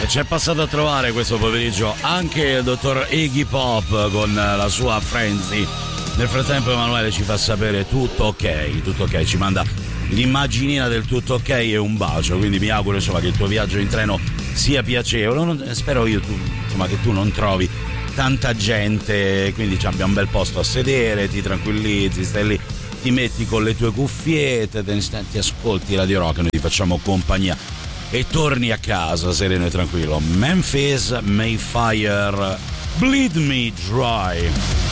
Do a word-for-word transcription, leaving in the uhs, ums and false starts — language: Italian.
C'è passato a trovare questo pomeriggio anche il dottor Iggy Pop con la sua Frenzy. Nel frattempo Emanuele ci fa sapere tutto ok, tutto ok, ci manda l'immaginina del tutto ok e un bacio, quindi mi auguro insomma che il tuo viaggio in treno sia piacevole. Non, spero io tu, insomma, che tu non trovi tanta gente, quindi abbiamo un bel posto a sedere, ti tranquillizzi, stai lì, ti metti con le tue cuffiette, te, ti ascolti Radio Rock, noi ti facciamo compagnia e torni a casa sereno e tranquillo. Memphis Mayfire, Bleed Me Dry.